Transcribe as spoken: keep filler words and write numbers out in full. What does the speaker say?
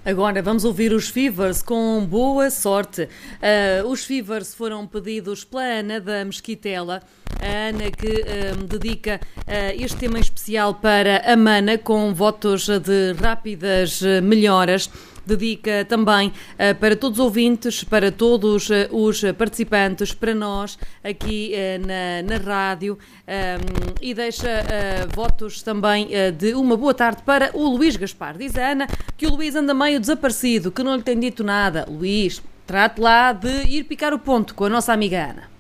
Agora vamos ouvir os Fevers com boa sorte. Uh, os Fevers foram pedidos pela Ana da Mesquitela. A Ana que uh, dedica uh, este tema em especial para a Mana, com votos de rápidas melhoras. Dedica também uh, para todos os ouvintes, para todos uh, os participantes, para nós aqui uh, na, na rádio, um, e deixa uh, votos também uh, de uma boa tarde para o Luís Gaspar. Diz a Ana que o Luís anda meio desaparecido, que não lhe tem dito nada. Luís, trate lá de ir picar o ponto com a nossa amiga Ana.